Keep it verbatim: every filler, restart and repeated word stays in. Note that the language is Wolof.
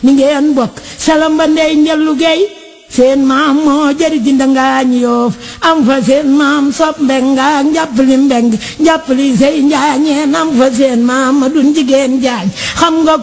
mi ngeen bokk salamba ndey njallu gey seen maam moo jëri ji ndangaañ Yoof am fa seen maam sob mbeng ak njàppali mbeng njàppali sey njaañeen am fa seen maam ma dun jigéen jaañ xam nga